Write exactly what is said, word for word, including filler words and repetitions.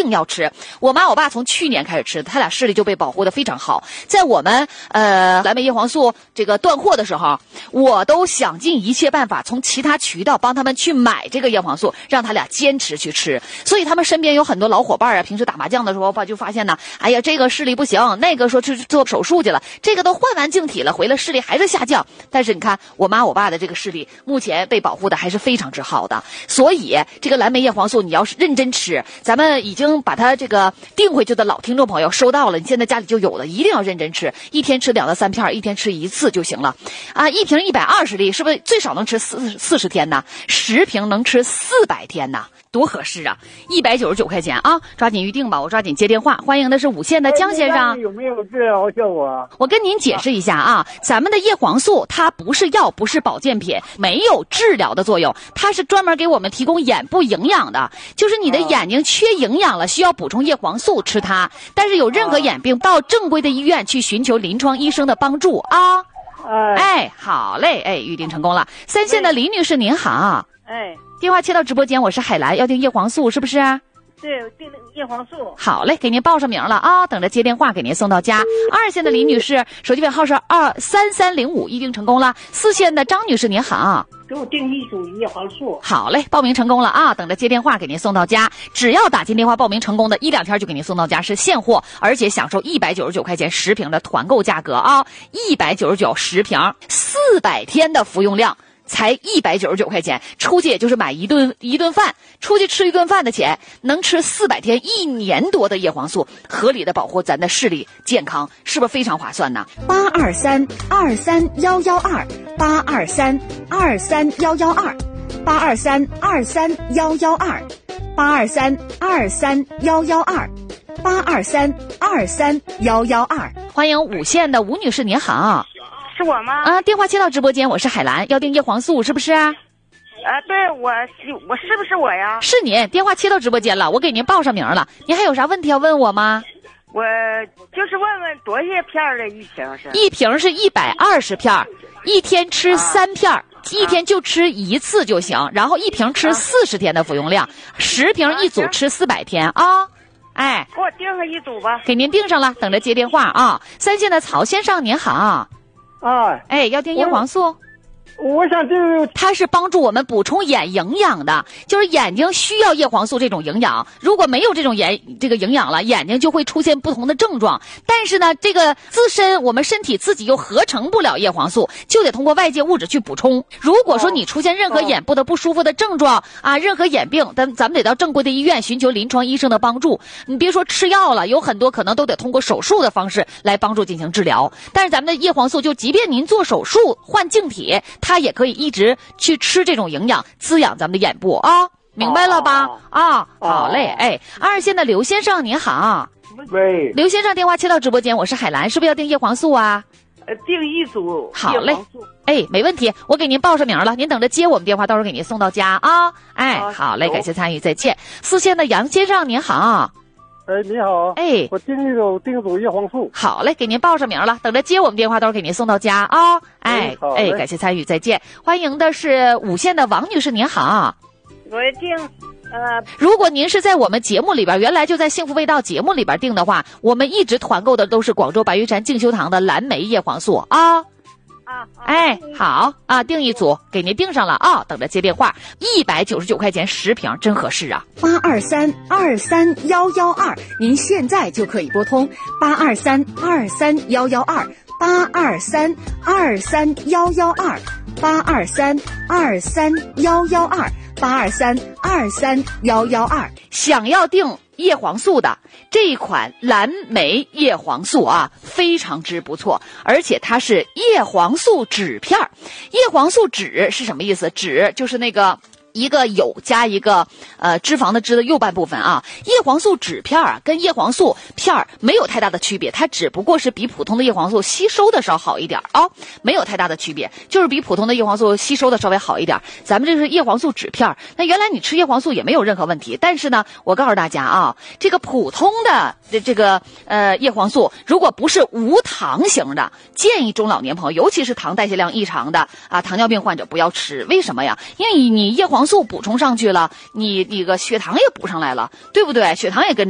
定要吃。我妈我爸从去年开始吃，他俩视力就被保护的非常好。在我们呃蓝莓叶黄素这个断货的时候，我都想尽一切办法从其他渠道帮他们去买这个叶黄素，让他俩坚持去吃。所以他们身边有很多老伙伴啊，平时打麻将的时候吧，就发现呢，哎呀，这个视力不行，那个说去做手术去了，这个都换完晶体了，回来视力还是下降。但是你看我妈我爸的这个视力目前被保护的还是非常之好的。所以这个蓝莓叶黄素你要是认真吃，咱们已经把它这个订回去的老听众朋友收到了，你现在家里就有了，一定要认真吃，一天吃两到三片，一天吃一次就行了啊。一瓶一百二十粒，是不是最少能吃四四十天呢？十瓶能吃四百天呢，多合适啊！一百九十九块钱啊，抓紧预定吧，我抓紧接电话。欢迎的是五线的江先生。 有没有治疗效果啊？ 我跟您解释一下啊，咱们的叶黄素它不是药，不是保健品，没有治疗的作用，它是专门给我们提供眼部营养的。就是你的眼睛缺营养了，需要补充叶黄素，吃它。但是有任何眼病，到正规的医院去寻求临床医生的帮助啊。 哎哎，好嘞，哎，预定成功了。三线的李女士您好。 哎， 电话切到直播间，我是海兰，要订叶黄素是不是啊？ 对，订叶黄素。 好嘞，给您报上名了啊，等着接电话给您送到家。二线的李女士，手机尾号是二三三零五，预定成功了。四线的张女士您好， 给我订一组叶黄素。 好嘞，报名成功了啊，等着接电话给您送到家。只要打进电话报名成功的，一两天就给您送到家，是现货，而且享受一百九十九块钱十瓶的团购价格啊，一百九十九十瓶，四百天的服用量。才一百九十九块钱，出去也就是买一顿一顿饭，出去吃一顿饭的钱，能吃四百天，一年多的叶黄素，合理的保护咱的视力健康，是不是非常划算呢？ 八二三二三幺幺二，八二三二三幺幺二，八二三二三幺幺二，八二三二三幺幺二，八二三二三幺幺二。 欢迎五线的吴女士，您好。 是我吗？ 啊，电话接到直播间，我是海兰，要订叶黄素是不是啊？ 啊，对，我我是不是我呀？ 是你，电话切到直播间了，我给您报上名了。您还有啥问题要问我吗？ 我就是问问多少片的一瓶是？ 一瓶是一百二十片，一天吃三片。啊一天就吃一次就行，然后一瓶吃四十天的服用量，十瓶一组吃四百天啊。哎， 给我订上一组吧。 给您订上了，等着接电话啊。三线的曹先生您好。 哎， 哎，要订叶黄素。 我想这个它是帮助我们补充眼营养的，就是眼睛需要叶黄素这种营养，如果没有这种眼这个营养了，眼睛就会出现不同的症状。但是呢，这个自身我们身体自己又合成不了叶黄素，就得通过外界物质去补充。如果说你出现任何眼部的不舒服的症状啊，任何眼病，咱咱们得到正规的医院寻求临床医生的帮助。你别说吃药了，有很多可能都得通过手术的方式来帮助进行治疗。但是咱们的叶黄素，就即便您做手术换晶体，它也可以一直去吃这种营养，滋养咱们的眼部啊，明白了吧？啊，好嘞，哎，二线的刘先生您好。 喂， 刘先生，电话切到直播间，我是海兰，是不是要订叶黄素啊？ 呃，订一组好嘞，哎，没问题，我给您报上名了，您等着接我们电话，到时候给您送到家啊。哎，好嘞，感谢参与，再见。四线的杨先生您好。 哎，你好， 哎， 我订一组订组叶黄素。 好嘞，给您报上名了，等着接我们电话，到时候给您送到家啊。哎，哎，感谢参与，再见。欢迎的是五线的王女士，您好。 我订，呃， 如果您是在我们节目里边，原来就在幸福味道节目里边订的话，我们一直团购的都是广州白玉山静修堂的蓝莓叶黄素啊。 啊， 哎，好啊，订一组，给您订上了啊，等着接电话，一百九十九块钱十瓶，真合适啊！ 八二三二三幺幺二，您现在就可以拨通八二三二三幺幺二，八二三二三幺幺二，八二三二三幺幺二，八二三二三幺幺二。 想要订叶黄素的这一款蓝莓叶黄素啊，非常之不错，而且它是叶黄素酯片。叶黄素酯是什么意思？酯就是那个一个酉加一个呃脂肪的脂的右半部分啊。叶黄素酯片啊，跟叶黄素片没有太大的区别，它只不过是比普通的叶黄素吸收的稍好一点啊，没有太大的区别，就是比普通的叶黄素吸收的稍微好一点。咱们这是叶黄素酯片，那原来你吃叶黄素也没有任何问题，但是呢，我告诉大家啊，这个普通的这个呃叶黄素，如果不是无糖型的，建议中老年朋友，尤其是糖代谢量异常的啊糖尿病患者不要吃。为什么呀？因为你叶黄素补充上去了，你那个血糖也补上来了，对不对？血糖也跟着